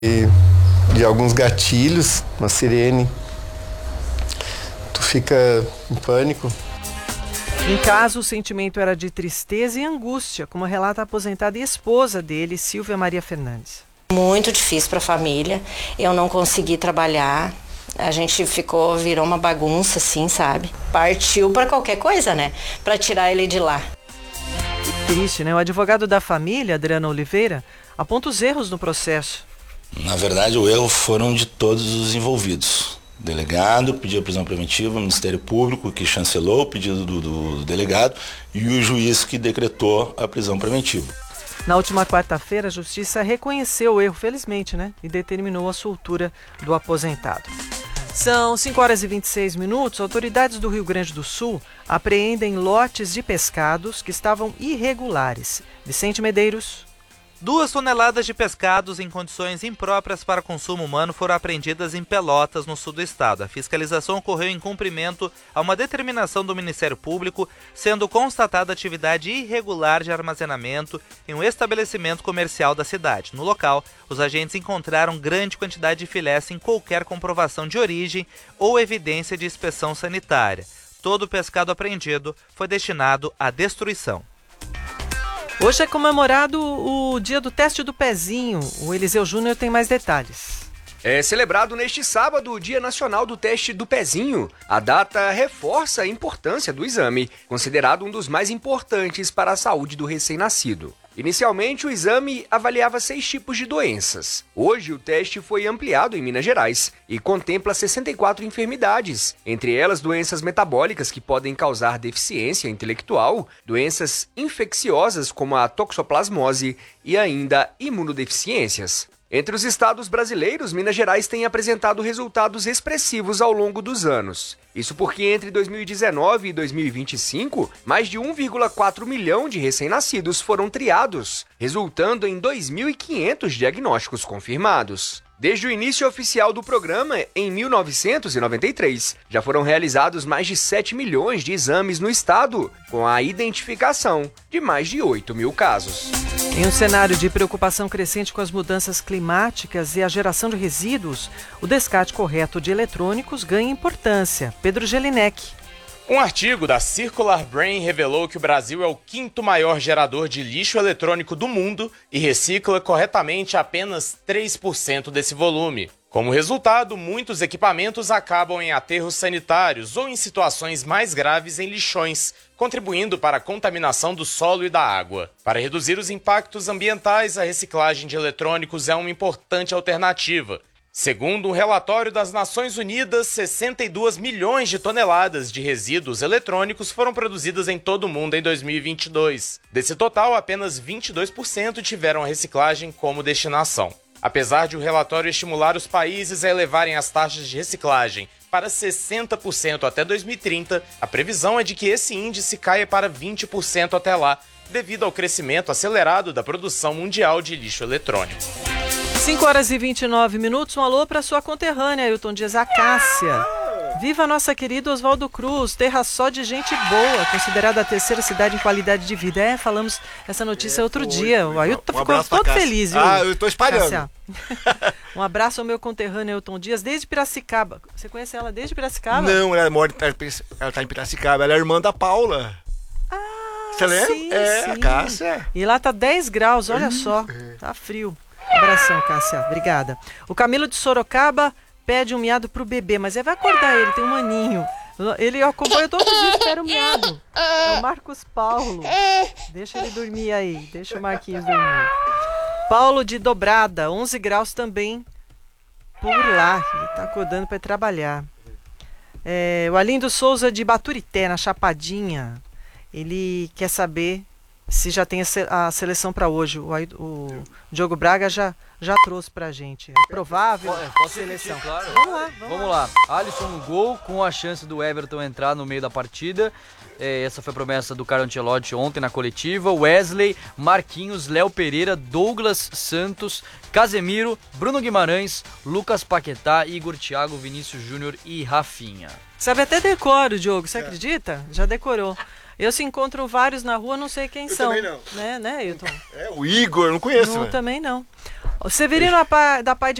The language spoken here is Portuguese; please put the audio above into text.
de alguns gatilhos, uma sirene, tu fica em pânico. Em casa, o sentimento era de tristeza e angústia, como relata a aposentada e esposa dele, Silvia Maria Fernandes. Muito difícil para a família, eu não consegui trabalhar, a gente virou uma bagunça assim, sabe? Partiu para qualquer coisa, né? Para tirar ele de lá. Que triste, né? O advogado da família, Adriana Oliveira, aponta os erros no processo. Na verdade, o erro foram de todos os envolvidos. O delegado pediu a prisão preventiva, o Ministério Público que chancelou o pedido do delegado e o juiz que decretou a prisão preventiva. Na última quarta-feira, a Justiça reconheceu o erro, felizmente, né? E determinou a soltura do aposentado. São 5h26. Autoridades do Rio Grande do Sul apreendem lotes de pescados que estavam irregulares. Vicente Medeiros. 2 toneladas de pescados em condições impróprias para consumo humano foram apreendidas em Pelotas, no sul do estado. A fiscalização ocorreu em cumprimento a uma determinação do Ministério Público, sendo constatada atividade irregular de armazenamento em um estabelecimento comercial da cidade. No local, os agentes encontraram grande quantidade de filé sem qualquer comprovação de origem ou evidência de inspeção sanitária. Todo o pescado apreendido foi destinado à destruição. Hoje é comemorado o dia do teste do pezinho. O Eliseu Júnior tem mais detalhes. É celebrado neste sábado o Dia Nacional do Teste do Pezinho. A data reforça a importância do exame, considerado um dos mais importantes para a saúde do recém-nascido. Inicialmente, o exame avaliava 6 tipos de doenças. Hoje, o teste foi ampliado em Minas Gerais e contempla 64 enfermidades, entre elas doenças metabólicas que podem causar deficiência intelectual, doenças infecciosas como a toxoplasmose e ainda imunodeficiências. Entre os estados brasileiros, Minas Gerais tem apresentado resultados expressivos ao longo dos anos. Isso porque entre 2019 e 2025, mais de 1,4 milhão de recém-nascidos foram triados, resultando em 2.500 diagnósticos confirmados. Desde o início oficial do programa, em 1993, já foram realizados mais de 7 milhões de exames no estado, com a identificação de mais de 8 mil casos. Em um cenário de preocupação crescente com as mudanças climáticas e a geração de resíduos, o descarte correto de eletrônicos ganha importância. Pedro Jelinek. Um artigo da Circular Brain revelou que o Brasil é o 5º maior gerador de lixo eletrônico do mundo e recicla corretamente apenas 3% desse volume. Como resultado, muitos equipamentos acabam em aterros sanitários ou em situações mais graves em lixões, contribuindo para a contaminação do solo e da água. Para reduzir os impactos ambientais, a reciclagem de eletrônicos é uma importante alternativa. Segundo um relatório das Nações Unidas, 62 milhões de toneladas de resíduos eletrônicos foram produzidas em todo o mundo em 2022. Desse total, apenas 22% tiveram a reciclagem como destinação. Apesar de o relatório estimular os países a elevarem as taxas de reciclagem para 60% até 2030, a previsão é de que esse índice caia para 20% até lá, devido ao crescimento acelerado da produção mundial de lixo eletrônico. 5h29. Um alô para sua conterrânea, Ailton Dias, a Cássia. Viva a nossa querida Oswaldo Cruz, terra só de gente boa, considerada a 3ª cidade em qualidade de vida. Você essa notícia outro dia. O Ailton ficou todo feliz, viu? Eu tô espalhando. Um abraço ao meu conterrâneo Ailton Dias, desde Piracicaba. Você conhece ela desde Piracicaba? Não, ela tá em Piracicaba, ela é irmã da Paula. Você lembra? Sim, sim. A Cássia. E lá tá 10 graus, olha só. Tá frio. Abração, Cássia. Obrigada. O Camilo de Sorocaba pede um miado pro bebê, mas vai acordar ele, tem um maninho. Ele acompanha todos os dias, espera o miado. É o Marcos Paulo. Deixa ele dormir aí, deixa o Marquinhos dormir. Paulo de Dobrada, 11 graus também por lá. Ele tá acordando para trabalhar. O Alindo Souza de Baturité, na Chapadinha. Ele quer saber se já tem a seleção para hoje. O Diogo Braga já trouxe pra gente. Provável seleção. Repetir, claro. Vamos lá. Alisson no gol, com a chance do Everton entrar no meio da partida. Essa foi a promessa do Carlo Ancelotti ontem na coletiva. Wesley, Marquinhos, Léo Pereira, Douglas Santos, Casemiro, Bruno Guimarães, Lucas Paquetá, Igor Thiago, Vinícius Júnior e Rafinha. Sabe até decoro, Diogo, você acredita? Já decorou. Eu se encontro vários na rua, não sei quem são. Também não. Né, Ailton? O Igor, não conheço. Também não. O Severino da Pai de